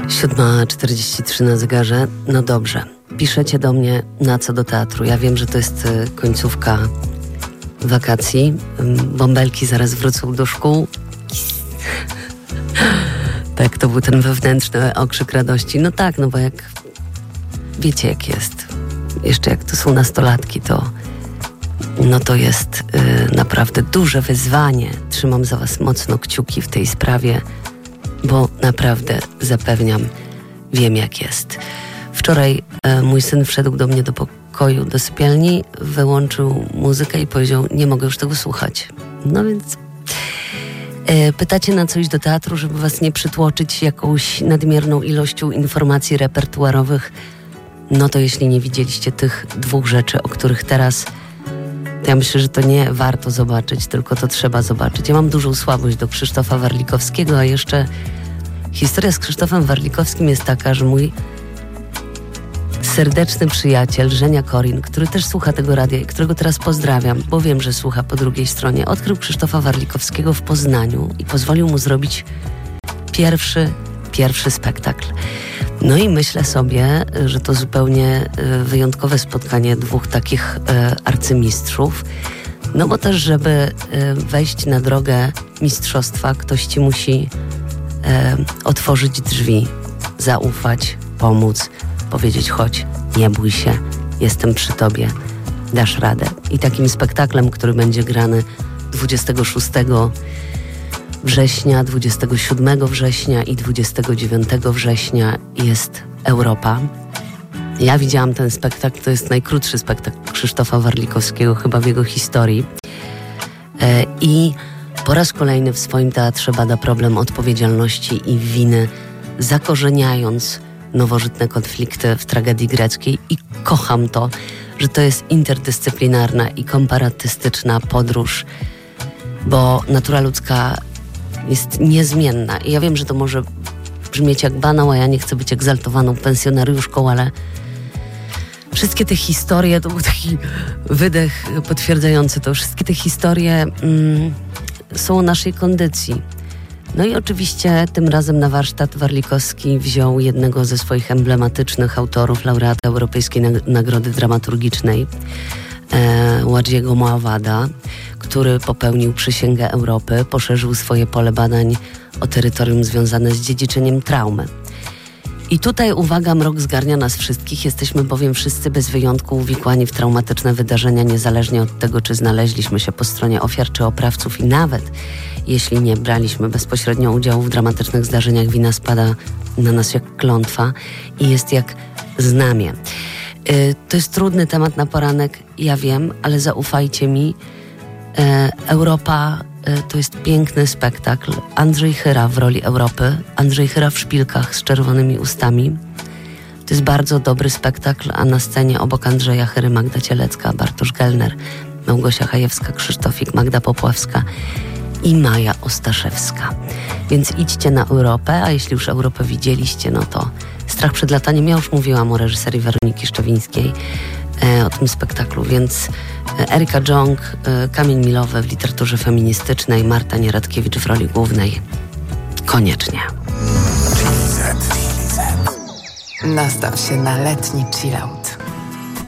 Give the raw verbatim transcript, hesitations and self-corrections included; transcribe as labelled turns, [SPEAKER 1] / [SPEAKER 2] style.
[SPEAKER 1] siódma czterdzieści trzy na zegarze. No dobrze. Piszecie do mnie, na co do teatru. Ja wiem, że to jest końcówka wakacji. Bąbelki zaraz wrócą do szkół. Tak, to był ten wewnętrzny okrzyk radości. No tak, no bo jak wiecie, jak jest. Jeszcze jak to są nastolatki, to no to jest y, naprawdę duże wyzwanie. Trzymam za was mocno kciuki w tej sprawie, bo naprawdę zapewniam, wiem jak jest. Wczoraj y, mój syn wszedł do mnie do pokoju, do sypialni, wyłączył muzykę i powiedział, nie mogę już tego słuchać. No więc y, pytacie, na co iść do teatru, żeby was nie przytłoczyć jakąś nadmierną ilością informacji repertuarowych. No to jeśli nie widzieliście tych dwóch rzeczy, o których teraz, to ja myślę, że to nie warto zobaczyć, tylko to trzeba zobaczyć. Ja mam dużą słabość do Krzysztofa Warlikowskiego, a jeszcze historia z Krzysztofem Warlikowskim jest taka, że mój serdeczny przyjaciel Żenia Korin, który też słucha tego radia i którego teraz pozdrawiam, bo wiem, że słucha po drugiej stronie, odkrył Krzysztofa Warlikowskiego w Poznaniu i pozwolił mu zrobić pierwszy, pierwszy spektakl. No i myślę sobie, że to zupełnie wyjątkowe spotkanie dwóch takich arcymistrzów. No bo też, żeby wejść na drogę mistrzostwa, ktoś ci musi otworzyć drzwi, zaufać, pomóc, powiedzieć chodź, nie bój się, jestem przy tobie, dasz radę. I takim spektaklem, który będzie grany dwudziestego szóstego września, dwudziestego siódmego września i dwudziestego dziewiątego września jest Europa. Ja widziałam ten spektakl, to jest najkrótszy spektakl Krzysztofa Warlikowskiego chyba w jego historii. E, I po raz kolejny w swoim teatrze bada problem odpowiedzialności i winy, zakorzeniając nowożytne konflikty w tragedii greckiej. I kocham to, że to jest interdyscyplinarna i komparatystyczna podróż, bo natura ludzka jest niezmienna. I ja wiem, że to może brzmieć jak banał, a ja nie chcę być egzaltowaną pensjonariuszką, ale wszystkie te historie, to był taki wydech potwierdzający to, wszystkie te historie mm, są o naszej kondycji. No i oczywiście tym razem na warsztat Warlikowski wziął jednego ze swoich emblematycznych autorów, laureata Europejskiej Nagrody Dramaturgicznej, e, Ładziego Moawada, który popełnił przysięgę Europy, poszerzył swoje pole badań o terytorium związane z dziedziczeniem traumy. I tutaj, uwaga, mrok zgarnia nas wszystkich. Jesteśmy bowiem wszyscy bez wyjątku uwikłani w traumatyczne wydarzenia, niezależnie od tego, czy znaleźliśmy się po stronie ofiar czy oprawców. I nawet jeśli nie braliśmy bezpośrednio udziału w dramatycznych zdarzeniach, wina spada na nas jak klątwa i jest jak znamie. Yy, to jest trudny temat na poranek, ja wiem, ale zaufajcie mi, Europa to jest piękny spektakl. Andrzej Chyra w roli Europy, Andrzej Chyra w szpilkach z czerwonymi ustami. To jest bardzo dobry spektakl, a na scenie obok Andrzeja Chyry Magda Cielecka, Bartosz Gelner, Małgosia Chajewska, Krzysztofik, Magda Popławska i Maja Ostaszewska. Więc idźcie na Europę, a jeśli już Europę widzieliście, no to Strach przed lataniem. Ja już mówiłam o reżyserii Weroniki Szczewińskiej, o tym spektaklu, więc Eryka Dżong, Kamień milowy w literaturze feministycznej, Marta Nieradkiewicz w roli głównej. Koniecznie.
[SPEAKER 2] Nastaw się na letni chillout.